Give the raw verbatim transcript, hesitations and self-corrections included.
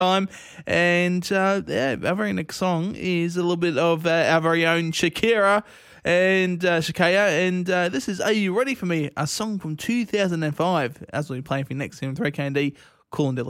time. And uh, yeah, our very next song is a little bit of uh, our very own Shakira and uh, Shakaya. And uh, this is Are You Ready For Me? A song from two thousand five. As we play for you next in three K and D, Cool and Deadly.